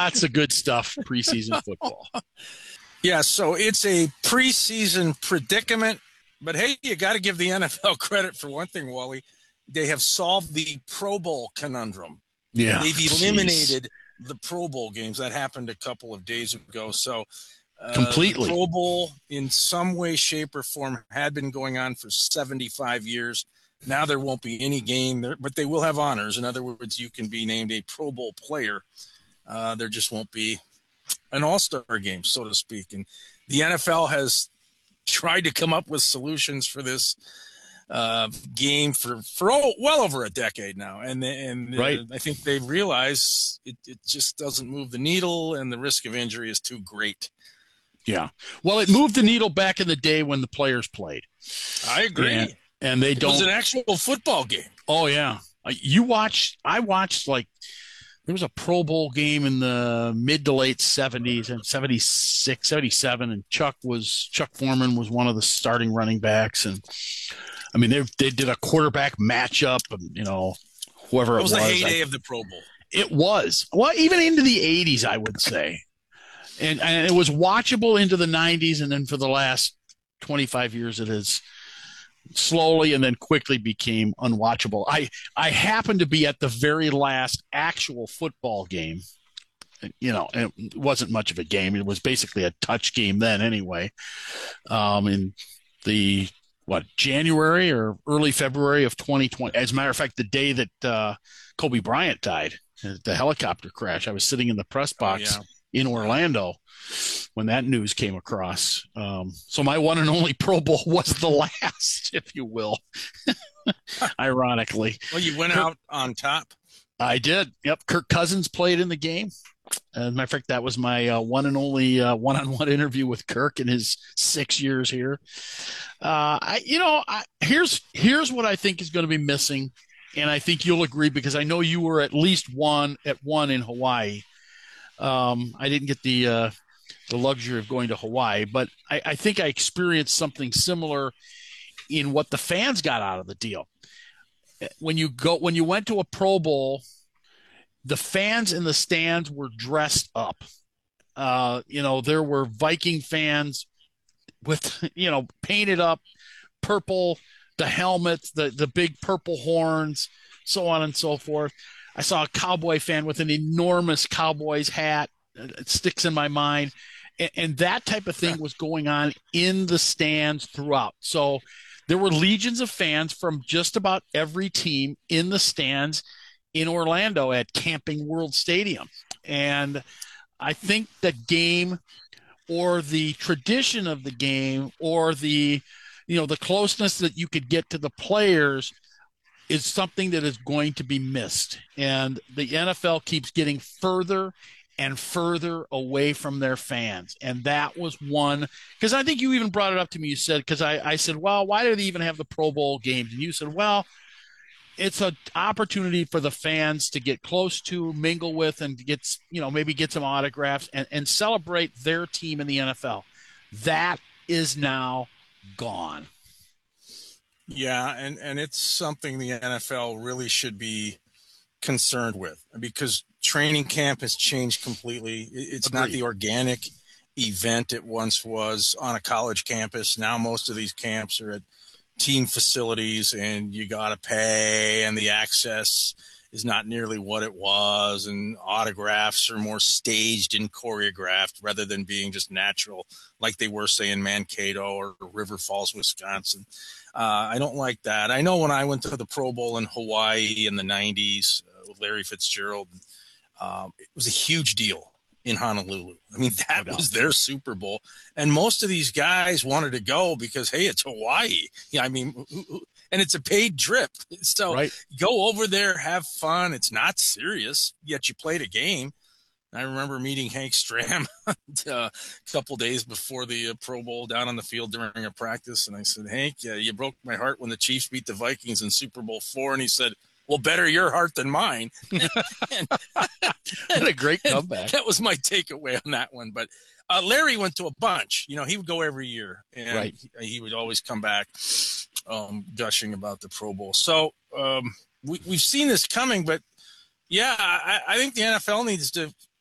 lots of good stuff preseason football. Yeah, so it's a preseason predicament, but hey, you got to give the NFL credit for one thing, Wally. They have solved the Pro Bowl conundrum. Yeah, They've eliminated the Pro Bowl games. That happened a couple of days ago. So completely. the Pro Bowl, in some way, shape, or form, had been going on for 75 years. Now there won't be any game there, but they will have honors. In other words, you can be named a Pro Bowl player. There just won't be an all-star game, so to speak. And the NFL has tried to come up with solutions for this game for well over a decade now. And right. I think they realize it just doesn't move the needle, and the risk of injury is too great. Yeah. Well, it moved the needle back in the day when the players played. I agree. And they don't. It was an actual football game. Oh, yeah. I watched like, there was a Pro Bowl game in the mid to late 70s and 76, 77, and Chuck Foreman was one of the starting running backs. And I mean, they did a quarterback matchup, and, you know, whoever it was. It was the heyday of the Pro Bowl. It was. Well, even into the 80s, I would say. And it was watchable into the 90s, and then for the last 25 years, it has slowly and then quickly became unwatchable. I happened to be at the very last actual football game. You know, and it wasn't much of a game. It was basically a touch game then anyway. In the, January or early February of 2020. As a matter of fact, the day that Kobe Bryant died, the helicopter crash, I was sitting in the press box in Orlando when that news came across. So my one and only Pro Bowl was the last, if you will, ironically. Well, you went out on top. I did. Yep. Kirk Cousins played in the game. As a matter of fact, that was my one and only one-on-one interview with Kirk in his 6 years here. Here's what I think is going to be missing, and I think you'll agree because I know you were at least one in Hawaii. I didn't get the luxury of going to Hawaii, but I think I experienced something similar in what the fans got out of the deal. When you went to a Pro Bowl, the fans in the stands were dressed up. There were Viking fans with, painted up purple, the helmets, the big purple horns, so on and so forth. I saw a Cowboy fan with an enormous Cowboys hat. It sticks in my mind. And that type of thing was going on in the stands throughout. So there were legions of fans from just about every team in the stands in Orlando at Camping World Stadium. And I think the game, or the tradition of the game, or the closeness that you could get to the players is something that is going to be missed. And the NFL keeps getting further and further away from their fans. And that was one, because I think you even brought it up to me. You said, because I said, well, why do they even have the Pro Bowl games? And you said, well, it's an opportunity for the fans to get close to, mingle with, and to get, maybe get some autographs and celebrate their team in the NFL. That is now gone. Yeah, and it's something the NFL really should be concerned with, because training camp has changed completely. It's Agreed. Not the organic event it once was on a college campus. Now most of these camps are at team facilities, and you got to pay, and the access is not nearly what it was, and autographs are more staged and choreographed rather than being just natural like they were, say, in Mankato or River Falls, Wisconsin. I don't like that. I know when I went to the Pro Bowl in Hawaii in the 90s with Larry Fitzgerald, it was a huge deal in Honolulu. I mean, that was their Super Bowl. And most of these guys wanted to go because, hey, it's Hawaii. Yeah, I mean, and it's a paid trip. So Go over there, have fun. It's not serious, yet you played a game. I remember meeting Hank Stram a couple days before the Pro Bowl down on the field during a practice. And I said, Hank, you broke my heart when the Chiefs beat the Vikings in Super Bowl IV. And he said, well, better your heart than mine. What a great comeback. That was my takeaway on that one. But Larry went to a bunch. He would go every year. And he would always come back gushing about the Pro Bowl. So we've seen this coming. But, yeah, I think the NFL needs to